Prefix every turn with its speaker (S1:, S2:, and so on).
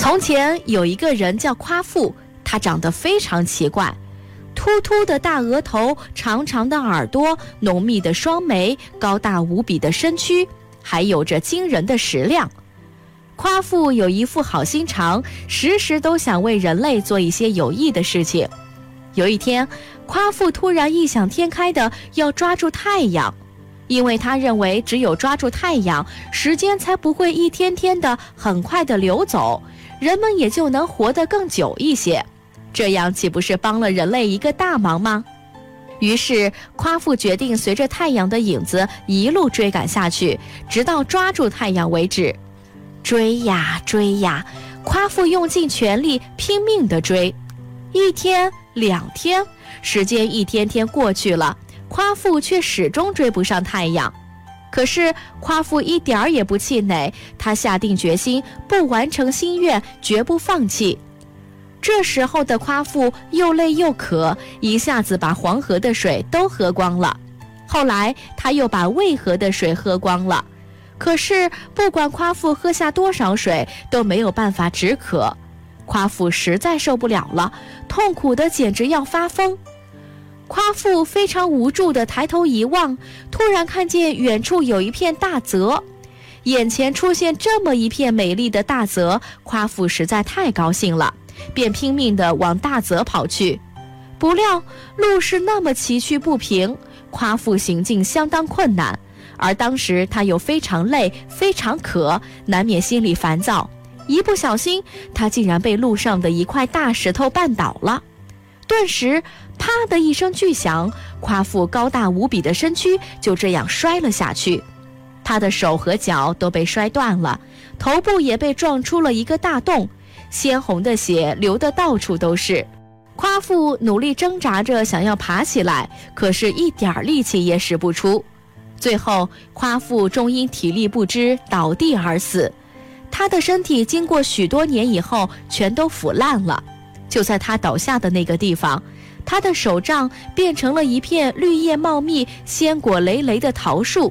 S1: 从前有一个人叫夸父，他长得非常奇怪，秃秃的大额头，长长的耳朵，浓密的双眉，高大无比的身躯，还有着惊人的食量。夸父有一副好心肠，时时都想为人类做一些有益的事情。有一天，夸父突然异想天开的要抓住太阳，因为他认为只有抓住太阳，时间才不会一天天的很快的流走，人们也就能活得更久一些，这样岂不是帮了人类一个大忙吗？于是夸父决定随着太阳的影子一路追赶下去，直到抓住太阳为止。追呀追呀，夸父用尽全力拼命地追。一天两天，时间一天天过去了，夸父却始终追不上太阳。可是夸父一点儿也不气馁，他下定决心不完成心愿，绝不放弃。这时候的夸父又累又渴，一下子把黄河的水都喝光了。后来他又把渭河的水喝光了。可是不管夸父喝下多少水，都没有办法止渴。夸父实在受不了了，痛苦的简直要发疯。夸父非常无助地抬头一望，突然看见远处有一片大泽。眼前出现这么一片美丽的大泽，夸父实在太高兴了，便拼命地往大泽跑去。不料路是那么崎岖不平，夸父行进相当困难，而当时他又非常累，非常渴，难免心里烦躁。一不小心，他竟然被路上的一块大石头绊倒了。顿时啪的一声巨响，夸父高大无比的身躯就这样摔了下去。他的手和脚都被摔断了，头部也被撞出了一个大洞，鲜红的血流得到处都是。夸父努力挣扎着想要爬起来，可是一点力气也使不出。最后夸父终因体力不支倒地而死。他的身体经过许多年以后全都腐烂了。就在他倒下的那个地方，他的手杖变成了一片绿叶茂密、鲜果累累的桃树。